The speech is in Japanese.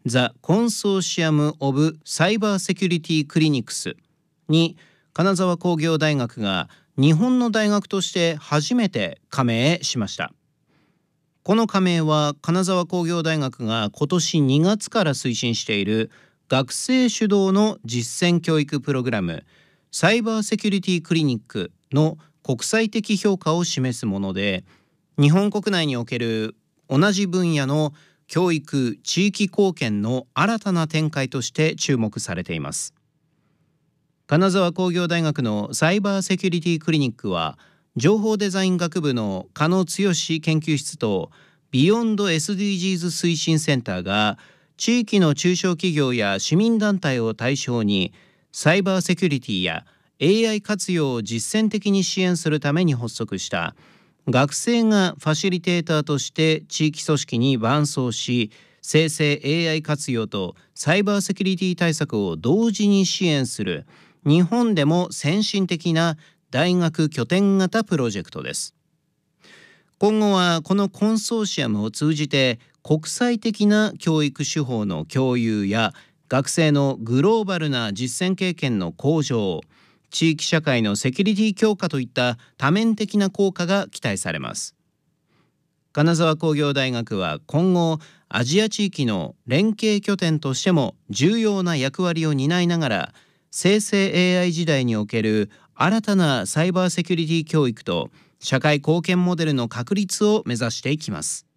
The Consortium of Cyber Security Clinics に金沢工業大学が日本の大学として初めて加盟しました。この加盟は金沢工業大学が今年2月から推進している学生主導の実践教育プログラムサイバーセキュリティクリニックの国際的評価を示すもので、日本国内における同じ分野の教育・地域貢献の新たな展開として注目されています。金沢工業大学のサイバーセキュリティクリニックは、情報デザイン学部の加野剛研究室とビヨンド SDGs 推進センターが地域の中小企業や市民団体を対象にサイバーセキュリティや AI 活用を実践的に支援するために発足した学生がファシリテーターとして地域組織に伴走し、生成 AI 活用とサイバーセキュリティ対策を同時に支援する日本でも先進的な大学拠点型プロジェクトです。今後はこのコンソーシアムを通じて国際的な教育手法の共有や学生のグローバルな実践経験の向上、地域社会のセキュリティ強化といった多面的な効果が期待されます。金沢工業大学は今後アジア地域の連携拠点としても重要な役割を担いながら、生成 AI 時代における新たなサイバーセキュリティ教育と社会貢献モデルの確立を目指していきます。